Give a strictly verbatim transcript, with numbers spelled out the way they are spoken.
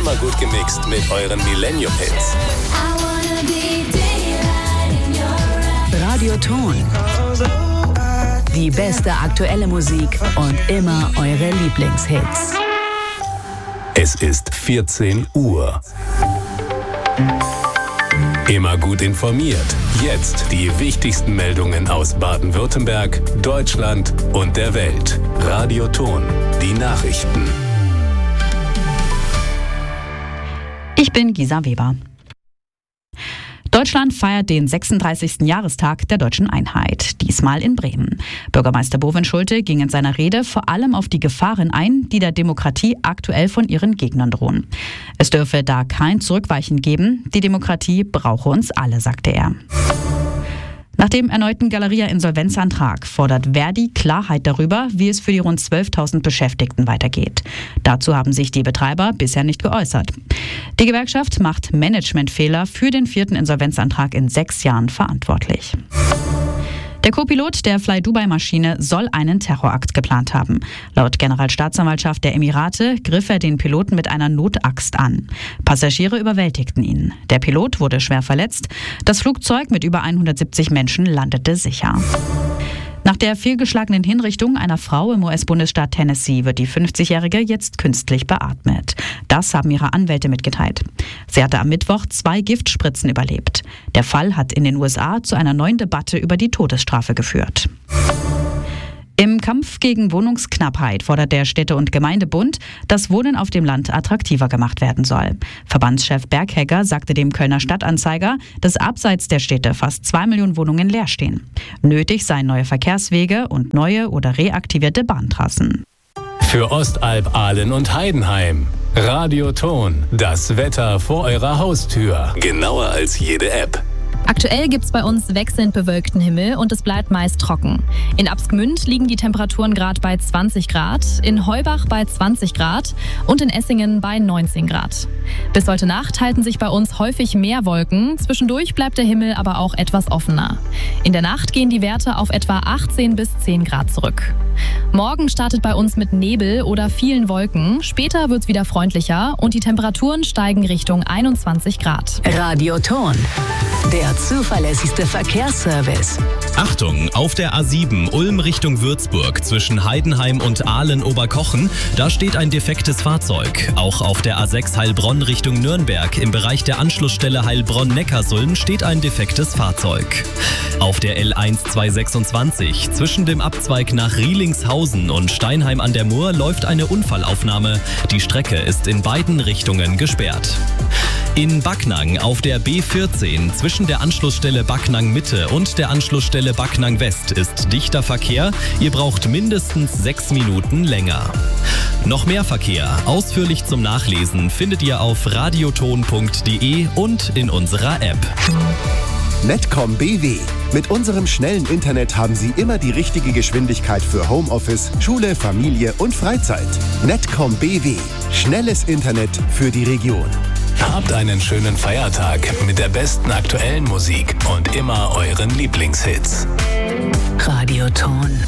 immer gut gemixt mit euren Millennium-Hits. Radioton. Die beste aktuelle Musik und immer eure Lieblingshits. Es ist vierzehn Uhr. Immer gut informiert. Jetzt die wichtigsten Meldungen aus Baden-Württemberg, Deutschland und der Welt. Radioton. Die Nachrichten. Ich bin Gisa Weber. Deutschland feiert den sechsunddreißigsten Jahrestag der deutschen Einheit, diesmal in Bremen. Bürgermeister Bovin Schulte ging in seiner Rede vor allem auf die Gefahren ein, die der Demokratie aktuell von ihren Gegnern drohen. Es dürfe da kein Zurückweichen geben. Die Demokratie brauche uns alle, sagte er. Nach dem erneuten Galeria-Insolvenzantrag fordert Verdi Klarheit darüber, wie es für die rund zwölftausend Beschäftigten weitergeht. Dazu haben sich die Betreiber bisher nicht geäußert. Die Gewerkschaft macht Managementfehler für den vierten Insolvenzantrag in sechs Jahren verantwortlich. Der Co-Pilot der Fly-Dubai-Maschine soll einen Terrorakt geplant haben. Laut Generalstaatsanwaltschaft der Emirate griff er den Piloten mit einer Notaxt an. Passagiere überwältigten ihn. Der Pilot wurde schwer verletzt. Das Flugzeug mit über hundertsiebzig Menschen landete sicher. Nach der fehlgeschlagenen Hinrichtung einer Frau im U S-Bundesstaat Tennessee wird die fünfzigjährige jetzt künstlich beatmet. Das haben ihre Anwälte mitgeteilt. Sie hatte am Mittwoch zwei Giftspritzen überlebt. Der Fall hat in den U S A zu einer neuen Debatte über die Todesstrafe geführt. Im Kampf gegen Wohnungsknappheit fordert der Städte- und Gemeindebund, dass Wohnen auf dem Land attraktiver gemacht werden soll. Verbandschef Berghegger sagte dem Kölner Stadtanzeiger, dass abseits der Städte fast zwei Millionen Wohnungen leer stehen. Nötig seien neue Verkehrswege und neue oder reaktivierte Bahntrassen. Für Ostalb, Ahlen und Heidenheim. Radioton. Das Wetter vor eurer Haustür. Genauer als jede App. Aktuell gibt es bei uns wechselnd bewölkten Himmel und es bleibt meist trocken. In Absgmünd liegen die Temperaturen gerade bei zwanzig Grad, in Heubach bei zwanzig Grad und in Essingen bei neunzehn Grad. Bis heute Nacht halten sich bei uns häufig mehr Wolken, zwischendurch bleibt der Himmel aber auch etwas offener. In der Nacht gehen die Werte auf etwa achtzehn bis zehn Grad zurück. Morgen startet bei uns mit Nebel oder vielen Wolken, später wird es wieder freundlicher und die Temperaturen steigen Richtung einundzwanzig Grad. Radioton. Der zuverlässigste Verkehrsservice. Achtung, auf der A sieben Ulm Richtung Würzburg zwischen Heidenheim und Ahlen-Oberkochen, da steht ein defektes Fahrzeug. Auch auf der A sechs Heilbronn Richtung Nürnberg im Bereich der Anschlussstelle Heilbronn-Neckarsulm steht ein defektes Fahrzeug. Auf der L eins zweihundertsechsundzwanzig zwischen dem Abzweig nach Rielingshausen und Steinheim an der Mur läuft eine Unfallaufnahme. Die Strecke ist in beiden Richtungen gesperrt. In Backnang auf der B vierzehn zwischen der Anschlussstelle Backnang Mitte und der Anschlussstelle Backnang West ist dichter Verkehr. Ihr braucht mindestens sechs Minuten länger. Noch mehr Verkehr, ausführlich zum Nachlesen, findet ihr auf radioton punkt de und in unserer App. Netcom B W. Mit unserem schnellen Internet haben Sie immer die richtige Geschwindigkeit für Homeoffice, Schule, Familie und Freizeit. Netcom B W. Schnelles Internet für die Region. Habt einen schönen Feiertag mit der besten aktuellen Musik und immer euren Lieblingshits. Radioton.